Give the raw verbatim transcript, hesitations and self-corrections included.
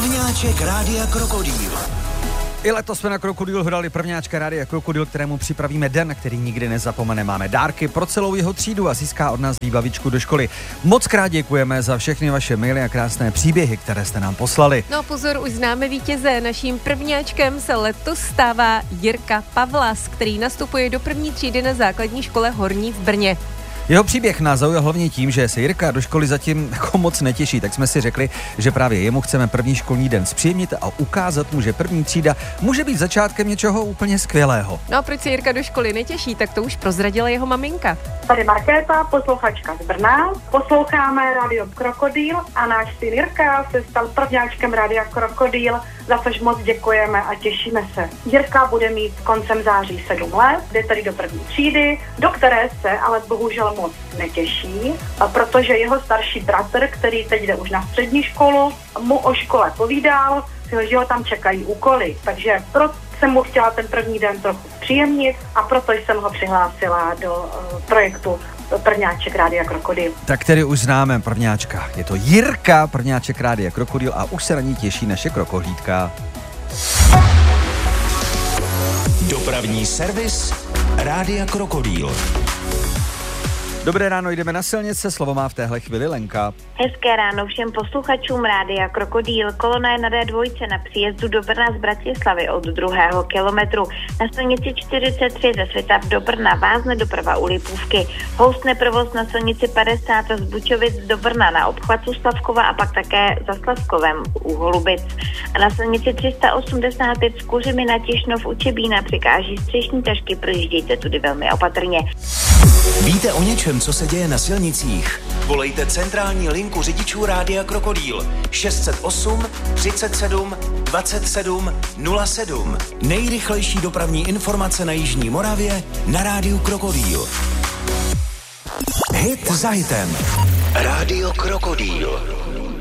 Prvňáček Rádia Krokodýl. I letos jsme na Krokodýl hrali prvňáčka Rádia Krokodýl, kterému připravíme den, který nikdy nezapomene. Máme dárky pro celou jeho třídu a získá od nás výbavičku do školy. Moc krát děkujeme za všechny vaše maily a krásné příběhy, které jste nám poslali. No pozor, už známe vítěze. Naším prvňáčkem se letos stává Jirka Pavlas, který nastupuje do první třídy na základní škole Horní v Brně. Jeho příběh nás zaujal hlavně tím, že se Jirka do školy zatím jako moc netěší, tak jsme si řekli, že právě jemu chceme první školní den zpříjemnit a ukázat mu, že první třída může být začátkem něčeho úplně skvělého. No a proč se Jirka do školy netěší, tak to už prozradila jeho maminka. Tady Markéta, posluchačka z Brna. Posloucháme Rádio Krokodýl a náš syn Jirka se stal prvňáčkem Rádia Krokodýl, za což moc děkujeme a těšíme se. Jirka bude mít koncem září sedm let, jde tady do první třídy, do které se ale bohužel moc netěší, protože jeho starší bratr, který teď jde už na střední školu, mu o škole povídal, že ho tam čekají úkoly, takže proto jsem mu chtěla ten první den trochu příjemnit a proto jsem ho přihlásila do uh, projektu Prvňáček Rádia Krokodýl. Tak tedy už známe prvňáčka. Je to Jirka, prvňáček Rádia Krokodýl a už se na ní těší naše krokohlídka. Dopravní servis Rádia Krokodýl. Dobré ráno, jdeme na silnice, slovo má v téhle chvíli Lenka. Hezké ráno všem posluchačům Rádia Krokodýl. Kolona je na dé dva na příjezdu do Brna z Bratislavy od druhého kilometru. Na silnici čtyřicet tři ze Svitav do Brna vázne doprava u Lipůvky. Houstne provoz na silnici padesát z Bučovic do Brna na obchvatu Slavkova a pak také za Slavskovem u Holubic. A na silnici tři sta osmdesát pět z Kuřimy na Tišnov u Čebína přikáží střešní tašky, projíždějte tudy velmi opatrně. Víte o něčem, co se děje na silnicích? Volejte centrální linku řidičů Rádia Krokodýl šest set osm třicet sedm dvacet sedm nula sedm. Nejrychlejší dopravní informace na jižní Moravě na Rádiu Krokodýl. Hit za hitem. Rádio Krokodýl.